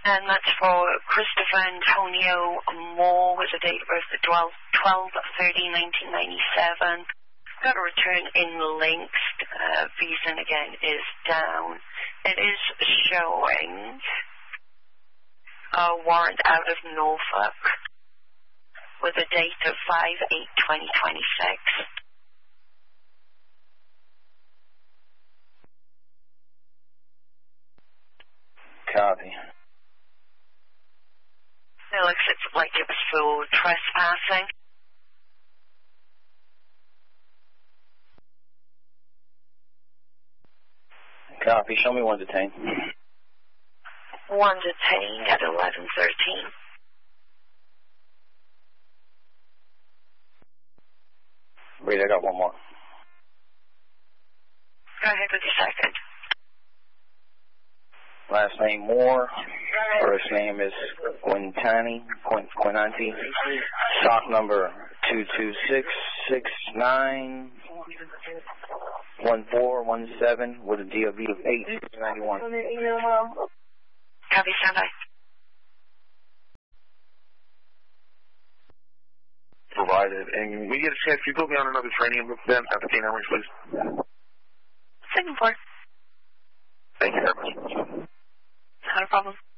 And that's for Christopher Antonio Moore with a date of birth of 12/30/1997. Got a return in links. Reason again is down. It is showing a warrant out of Norfolk with a date of 5/8/2026. Copy. It looks like it was for trespassing. Copy. Show me one detained. One detained at 11:13. Reed, I got one more. Go ahead with your second. Last name Moore. First name is Quintanti. Stock number 226691417 with a DOB of 891. Copy, standby. Provided. And we get a chance, can you put me on another training then at the K9 range, please? Second floor. Thank you very much. Not a problem.